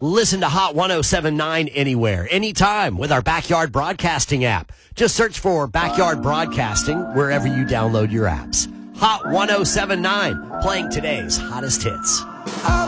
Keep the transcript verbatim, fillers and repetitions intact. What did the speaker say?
Listen to Hot one oh seven point nine anywhere, anytime with our Backyard Broadcasting app. Just search for Backyard Broadcasting wherever you download your apps. Hot one oh seven point nine, playing today's hottest hits.